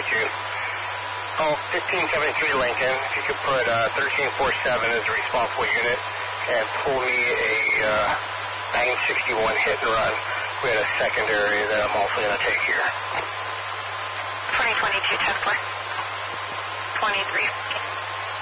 Oh, 1573 Lincoln, if you could put 1347 as a responsible unit and pull me a 961 hit and run. We had a secondary that I'm also going to take here. 2022, 10-4. 23.